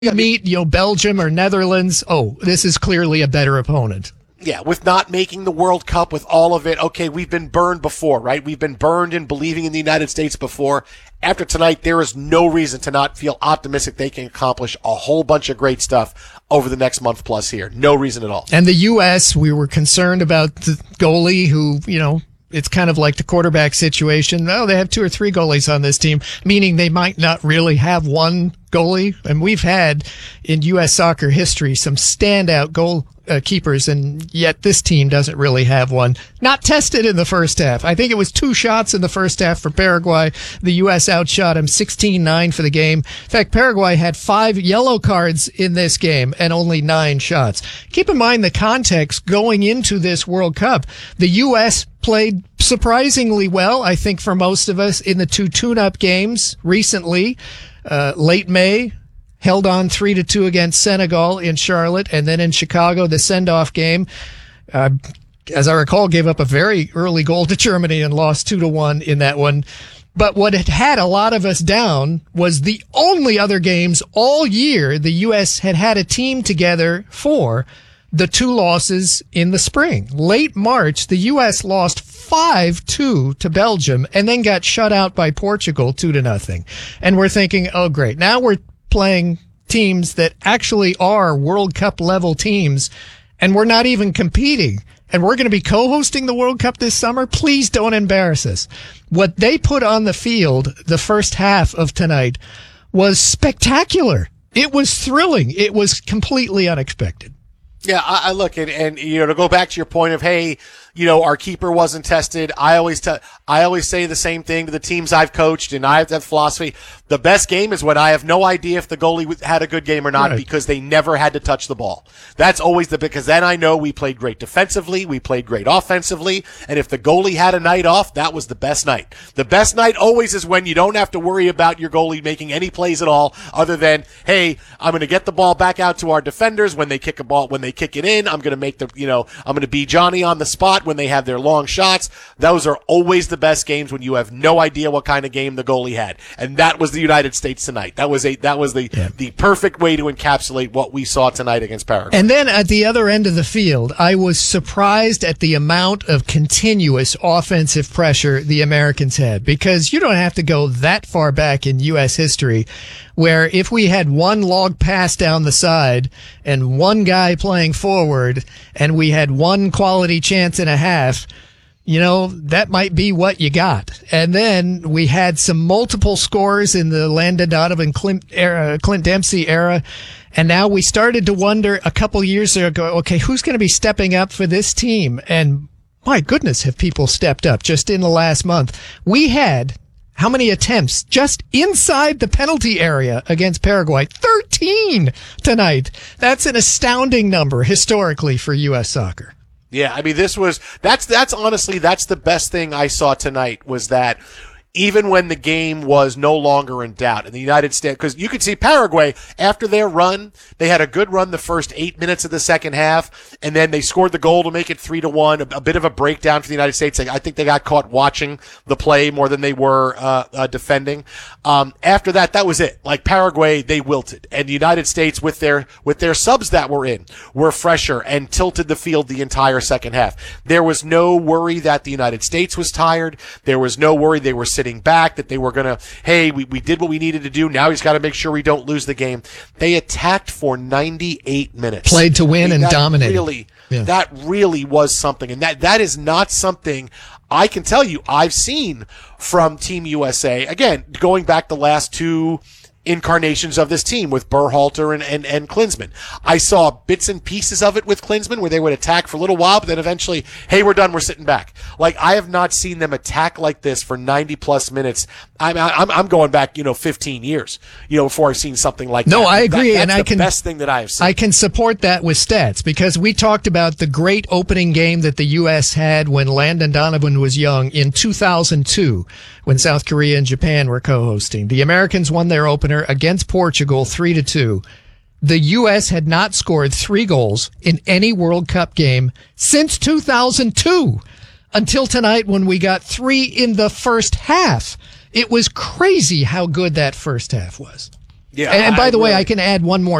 meet, Belgium or Netherlands, this is clearly a better opponent. Yeah, with not making the World Cup, with all of it, okay, we've been burned before, right? We've been burned in believing in the United States before. After tonight, there is no reason to not feel optimistic they can accomplish a whole bunch of great stuff over the next month plus here. No reason at all. And the U.S., we were concerned about the goalie who, it's kind of like the quarterback situation. Oh, they have 2 or 3 goalies on this team, meaning they might not really have one goalie. And we've had in U.S. soccer history some standout goal keepers, and yet this team doesn't really have one. Not tested in the first half. I think it was 2 shots in the first half for Paraguay. The U.S. outshot him 16-9 for the game. In fact, Paraguay had 5 yellow cards in this game and only 9 shots. Keep in mind the context going into this World Cup. The U.S. played surprisingly well, I think, for most of us in the 2 tune-up games recently. Late May, held on 3-2 against Senegal in Charlotte, and then in Chicago, the send-off game, as I recall, gave up a very early goal to Germany and lost 2-1 in that one. But what had a lot of us down was the only other games all year the U.S. had a team together for the 2 losses in the spring. Late March, the U.S. lost 5-2 to Belgium and then got shut out by Portugal 2-0. And we're thinking, oh, great. Now we're playing teams that actually are World Cup level teams, and we're not even competing. And we're going to be co-hosting the World Cup this summer. Please don't embarrass us. What they put on the field the first half of tonight was spectacular. It was thrilling. It was completely unexpected. Yeah, I look at, and to go back to your point of, hey, our keeper wasn't tested. I always say the same thing to the teams I've coached, and I have that philosophy. The best game is when I have no idea if the goalie had a good game or not, right, because they never had to touch the ball. That's always because then I know we played great defensively, we played great offensively, and if the goalie had a night off, that was the best night. The best night always is when you don't have to worry about your goalie making any plays at all, other than, hey, I'm going to get the ball back out to our defenders when they kick it in. I'm going to make I'm going to be Johnny on the spot when they have their long shots. Those are always the best games when you have no idea what kind of game the goalie had. And that was the United States tonight. That was the perfect way to encapsulate what we saw tonight against Paraguay. And then at the other end of the field, I was surprised at the amount of continuous offensive pressure the Americans had, because you don't have to go that far back in U.S. history where if we had one log pass down the side and one guy playing forward and we had one quality chance and a half, that might be what you got. And then we had some multiple scores in the Landon Donovan Clint Dempsey era. And now we started to wonder a couple years ago, okay, who's going to be stepping up for this team? And my goodness, have people stepped up just in the last month. We had how many attempts just inside the penalty area against Paraguay? 13 tonight. That's an astounding number historically for U.S. soccer. Yeah, I mean, that's honestly, that's the best thing I saw tonight, was that even when the game was no longer in doubt in the United States, because you could see Paraguay, after their run, they had a good run the first 8 minutes of the second half, and then they scored the goal to make it 3-1, a bit of a breakdown for the United States. I think they got caught watching the play more than they were defending. After that was it. Like Paraguay, they wilted, and the United States, with their subs that were in, were fresher and tilted the field the entire second half. There was no worry that the United States was tired. There was no worry they were sitting back, that they were going to, hey, we did what we needed to do. Now he's got to make sure we don't lose the game. They attacked for 98 minutes. Played to win and dominated. That really was something. And that is not something I can tell you I've seen from Team USA. Again, going back the last 2 incarnations of this team with Berhalter and Klinsmann. I saw bits and pieces of it with Klinsmann where they would attack for a little while, but then eventually, hey, we're done, we're sitting back. Like, I have not seen them attack like this for 90 plus minutes. I'm going back, 15 years, before I've seen something like that. No, I agree. That's the best thing that I have seen. I can support that with stats, because we talked about the great opening game that the U.S. had when Landon Donovan was young in 2002, when South Korea and Japan were co-hosting. The Americans won their opener against Portugal 3-2. The U.S. had not scored 3 goals in any World Cup game since 2002, until tonight when we got 3 in the first half. It was crazy how good that first half was. Yeah, And by I the way, really- I can add one more